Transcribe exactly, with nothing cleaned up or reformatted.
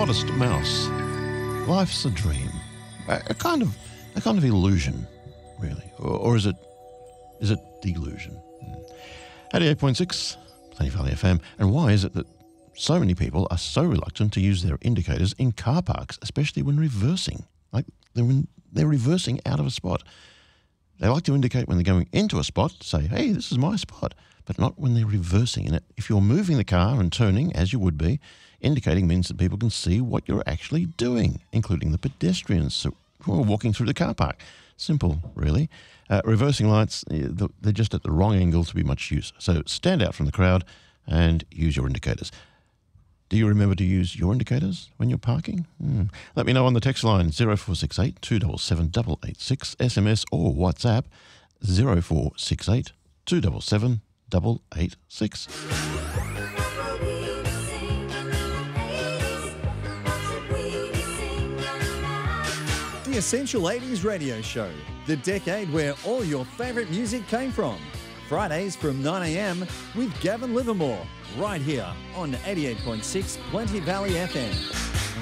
Modest Mouse. Life's a dream, a, a kind of a kind of illusion, really, or, or is it is it delusion? eighty-eight point six, Plenty Valley F M. And why is it that so many people are so reluctant to use their indicators in car parks, especially when reversing? Like they're in, they're reversing out of a spot. They like to indicate when they're going into a spot, say, hey, this is my spot, but not when they're reversing in it. If you're moving the car and turning, as you would be, indicating means that people can see what you're actually doing, including the pedestrians who are walking through the car park. Simple, really. Uh, reversing lights, they're just at the wrong angle to be much use. So stand out from the crowd and use your indicators. Do you remember to use your indicators when you're parking? Hmm. Let me know on the text line zero four six eight, two seven seven, eight eight six, S M S or WhatsApp zero four six eight, two seven seven, eight eight six. The Essential eighties Radio Show, the decade where all your favourite music came from. Fridays from nine a m with Gavin Livermore, right here on eighty-eight point six Plenty Valley F M.